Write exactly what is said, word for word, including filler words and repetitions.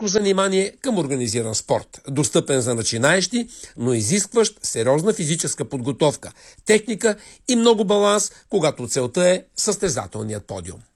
пряко занимание към организиран спорт, достъпен за начинаещи, но изискващ сериозна физическа подготовка, техника и много баланс, когато целта е състезателният подиум.